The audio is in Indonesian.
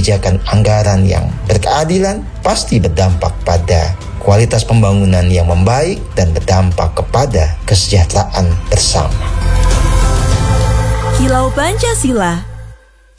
kebijakan anggaran yang berkeadilan pasti berdampak pada kualitas pembangunan yang membaik dan berdampak kepada kesejahteraan bersama. Kilau Pancasila